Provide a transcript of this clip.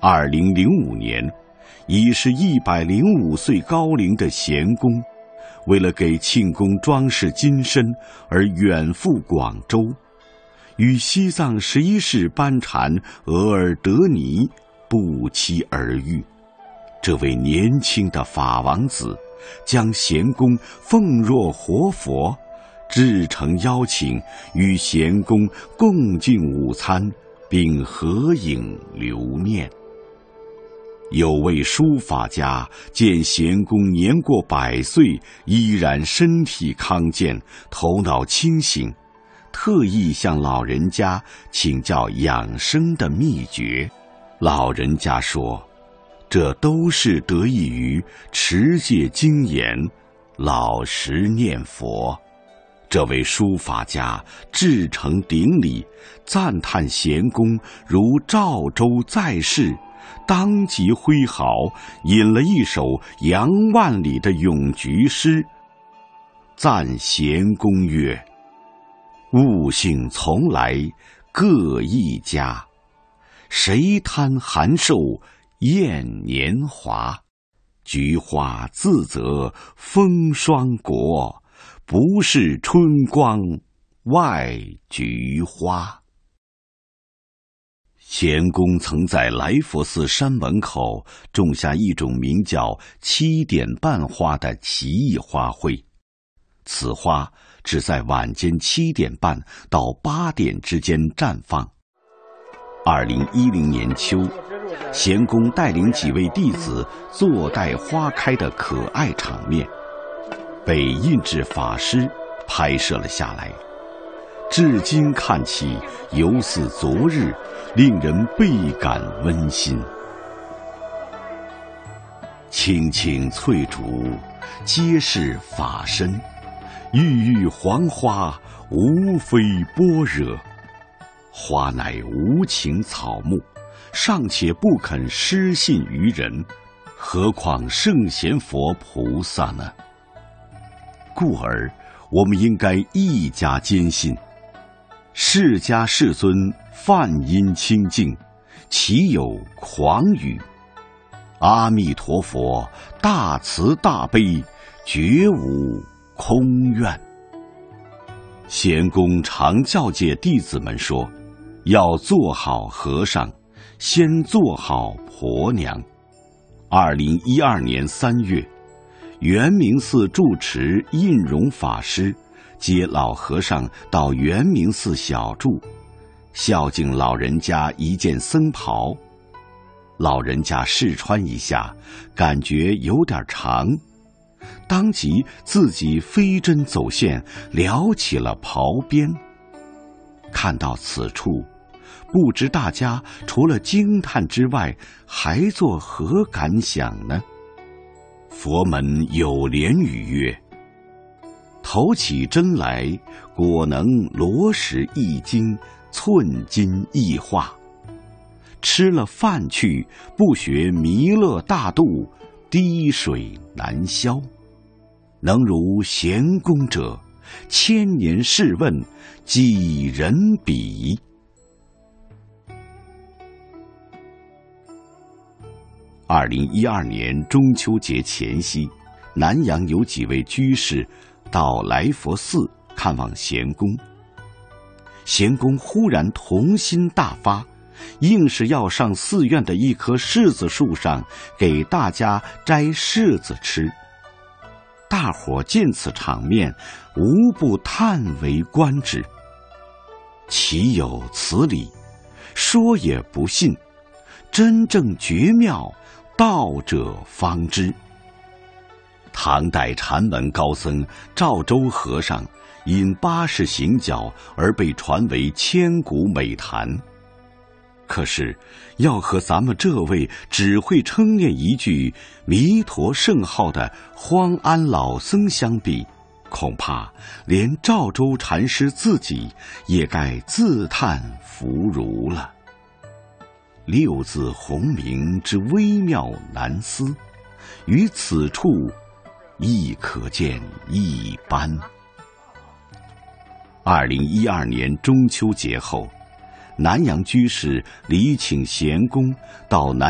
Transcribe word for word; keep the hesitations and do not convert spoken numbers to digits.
二零零五年，已是一百零五岁高龄的贤公，为了给庆功装饰金身而远赴广州，与西藏十一世班禅额尔德尼不期而遇。这位年轻的法王子将贤公奉若活佛，至诚邀请与贤公共进午餐，并合影留念。有位书法家见贤公年过百岁，依然身体康健，头脑清醒，特意向老人家请教养生的秘诀。老人家说，这都是得益于持戒精严，老实念佛。这位书法家至诚顶礼，赞叹贤公如赵州在世，当即挥毫引了一首杨万里的咏菊诗，赞贤公曰：悟性从来各一家，谁贪寒瘦厌年华？菊花自责风霜国，不是春光外菊花。贤公曾在来佛寺山门口种下一种名叫七点半花的奇异花卉，此花只在晚间七点半到八点之间绽放。二零一零年秋，贤公带领几位弟子坐待花开的可爱场面，被印制法师拍摄了下来，至今看起犹似昨日，令人倍感温馨。青青翠竹，皆是法身，郁郁黄花，无非般若。花乃无情草木，尚且不肯失信于人，何况圣贤佛菩萨呢？故而我们应该一家坚信，释迦世尊梵音清净，岂有狂语？阿弥陀佛大慈大悲，绝无空愿。贤公常教诫弟子们说，要做好和尚，先做好婆娘。二零一二年三月，圆明寺住持印容法师接老和尚到圆明寺小住，孝敬老人家一件僧袍。老人家试穿一下，感觉有点长，当即自己飞针走线撩起了袍边。看到此处，不知大家除了惊叹之外，还作何感想呢？佛门有莲语曰：投起针来，果能罗石一斤，寸金一化。吃了饭去，不学弥勒大度，滴水难消。能如贤公者，千年试问，几人比？二零一二年中秋节前夕，南阳有几位居士到来佛寺看望贤公。贤公忽然童心大发，硬是要上寺院的一棵柿子树上给大家摘柿子吃。大伙见此场面，无不叹为观止。岂有此理？说也不信，真正绝妙，道者方知。唐代禅门高僧赵州和尚因八十行脚而被传为千古美谈。可是要和咱们这位只会称念一句弥陀圣号的荒安老僧相比，恐怕连赵州禅师自己也该自叹弗如了。六字洪名之微妙难思，于此处亦可见一斑。二零一二年中秋节后，南阳居士礼请贤公到南